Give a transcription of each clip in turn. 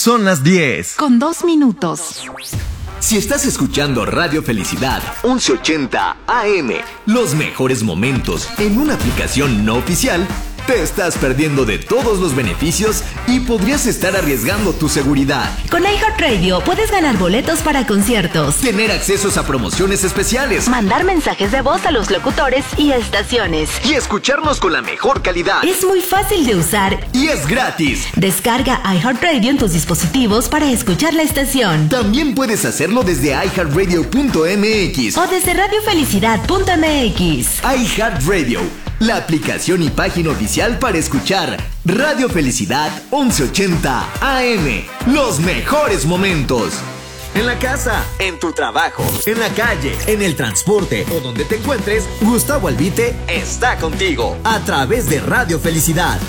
Son las 10. Con 2 minutos. Si estás escuchando Radio Felicidad 1180 AM, los mejores momentos en una aplicación no oficial, te estás perdiendo de todos los beneficios y podrías estar arriesgando tu seguridad. Con iHeartRadio puedes ganar boletos para conciertos, tener accesos a promociones especiales, mandar mensajes de voz a los locutores y estaciones, y escucharnos con la mejor calidad. Es muy fácil de usar y es gratis. Descarga iHeartRadio en tus dispositivos para escuchar la estación. También puedes hacerlo desde iHeartRadio.mx o desde radiofelicidad.mx. iHeartRadio, la aplicación y página oficial para escuchar Radio Felicidad 1180 AM. Los mejores momentos. En la casa, en tu trabajo, en la calle, en el transporte o donde te encuentres, Gustavo Albite está contigo a través de Radio Felicidad.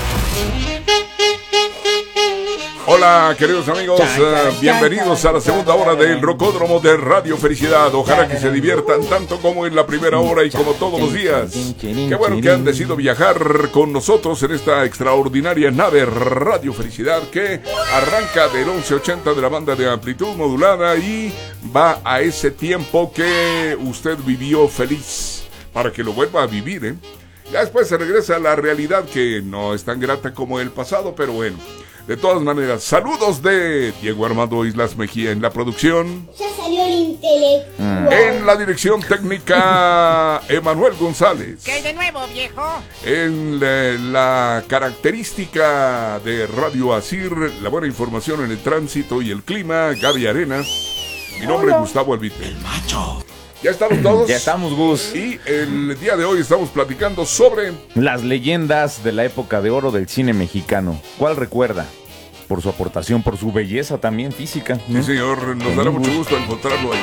Hola, queridos amigos, bienvenidos a la segunda hora del Rocódromo de Radio Felicidad. Ojalá que se diviertan tanto como en la primera hora y como todos los días. Qué bueno que han decidido viajar con nosotros en esta extraordinaria nave Radio Felicidad que arranca del 1180 de la banda de amplitud modulada y va a ese tiempo que usted vivió feliz para que lo vuelva a vivir, ¿eh? Ya después se regresa a la realidad que no es tan grata como el pasado, pero bueno. De todas maneras, saludos de Diego Armando Islas Mejía en la producción. Ya salió el intelectual. En la dirección técnica, Emanuel González. ¿Qué hay de nuevo, viejo? En la característica de Radio Asir, la buena información en el tránsito y el clima, Gaby Arenas. Mi nombre es Gustavo Albite. El macho. ¿Ya estamos todos? Ya estamos, Gus. Y el día de hoy estamos platicando sobre las leyendas de la época de oro del cine mexicano. ¿Cuál recuerda? Por su aportación, por su belleza también física, ¿no? Sí, señor, nos dará mucho gusto encontrarlo ahí.